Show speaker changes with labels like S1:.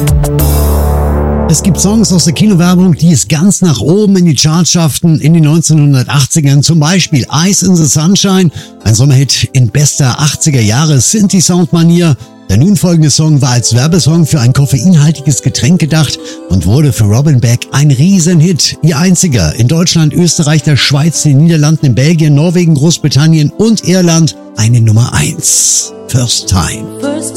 S1: Es gibt Songs aus der Kinowerbung, die es ganz nach oben in die Charts schafften in den 1980ern. Zum Beispiel Eyes in the Sunshine, ein Sommerhit in bester 80er Jahre Synthi-Sound-Manier. Der nun folgende Song war als Werbesong für ein koffeinhaltiges Getränk gedacht und wurde für Robin Beck ein Riesenhit. Ihr einziger in Deutschland, Österreich, der Schweiz, den Niederlanden, in Belgien, Norwegen, Großbritannien und Irland eine Nummer 1. First Time.